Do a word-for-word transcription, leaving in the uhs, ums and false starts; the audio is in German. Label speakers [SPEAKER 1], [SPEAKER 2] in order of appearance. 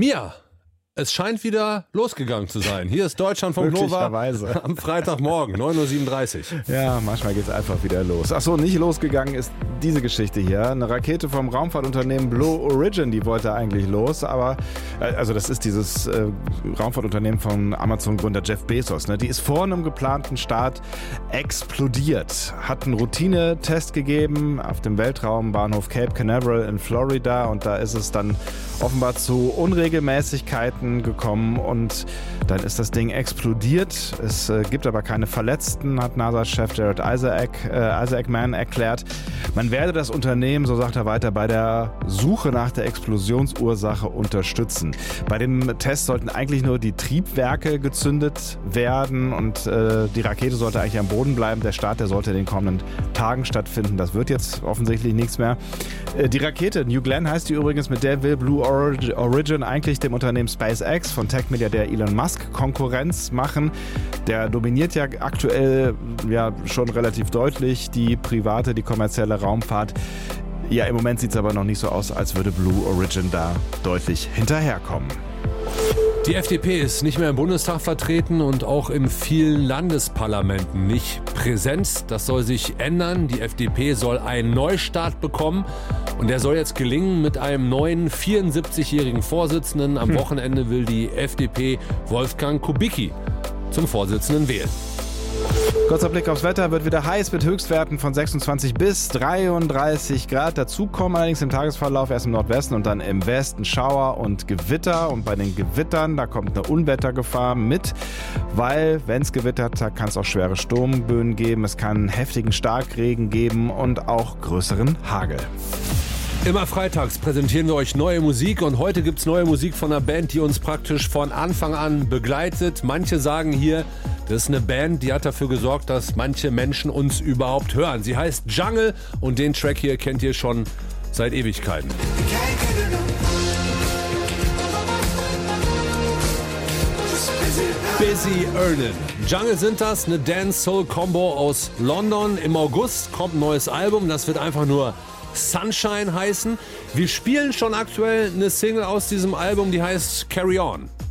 [SPEAKER 1] Mia, es scheint wieder losgegangen zu sein. Hier ist Deutschlandfunk Nova am Freitagmorgen, neun Uhr siebenunddreißig.
[SPEAKER 2] Ja, manchmal geht es einfach wieder los. Achso, nicht losgegangen ist diese Geschichte hier. Eine Rakete vom Raumfahrtunternehmen Blue Origin, die wollte eigentlich los, aber, also das ist dieses äh, Raumfahrtunternehmen von Amazon-Gründer Jeff Bezos, ne? Die ist vor einem geplanten Start explodiert. Hat einen Routinetest gegeben auf dem Weltraumbahnhof Cape Canaveral in Florida und da ist es dann offenbar zu Unregelmäßigkeiten gekommen und dann ist das Ding explodiert. Es äh, gibt aber keine Verletzten, hat NASA-Chef Jared Isaac, äh, Isaacman erklärt. Man werde das Unternehmen, so sagt er weiter, bei der Suche nach der Explosionsursache unterstützen. Bei dem Test sollten eigentlich nur die Triebwerke gezündet werden und äh, die Rakete sollte eigentlich am Boden bleiben. Der Start, der sollte in den kommenden Tagen stattfinden. Das wird jetzt offensichtlich nichts mehr. Äh, die Rakete, New Glenn heißt die übrigens, mit der will Blue Origin eigentlich dem Unternehmen SpaceX von Tech-Milliardär Elon Musk Konkurrenz machen. Der dominiert ja aktuell ja schon relativ deutlich die private, die kommerzielle Raumfahrt. Ja, im Moment sieht es aber noch nicht so aus, als würde Blue Origin da deutlich hinterherkommen.
[SPEAKER 1] Die F D P ist nicht mehr im Bundestag vertreten und auch in vielen Landesparlamenten nicht präsent. Das soll sich ändern. Die F D P soll einen Neustart bekommen und der soll jetzt gelingen mit einem neuen vierundsiebzigjährigen Vorsitzenden. Am Wochenende will die F D P Wolfgang Kubicki zum Vorsitzenden wählen.
[SPEAKER 2] Kurzer Blick aufs Wetter, wird wieder heiß mit Höchstwerten von sechsundzwanzig bis dreiunddreißig Grad. Dazu kommen allerdings im Tagesverlauf erst im Nordwesten und dann im Westen Schauer und Gewitter. Und bei den Gewittern, da kommt eine Unwettergefahr mit, weil wenn es gewittert, da kann es auch schwere Sturmböen geben. Es kann heftigen Starkregen geben und auch größeren Hagel.
[SPEAKER 1] Immer freitags präsentieren wir euch neue Musik und heute gibt's neue Musik von einer Band, die uns praktisch von Anfang an begleitet. Manche sagen hier, das ist eine Band, die hat dafür gesorgt, dass manche Menschen uns überhaupt hören. Sie heißt Jungle und den Track hier kennt ihr schon seit Ewigkeiten. Busy Earnin'. Jungle sind das, eine Dance-Soul-Combo aus London. Im August kommt ein neues Album, das wird einfach nur Sunshine heißen. Wir spielen schon aktuell eine Single aus diesem Album, die heißt Carry On.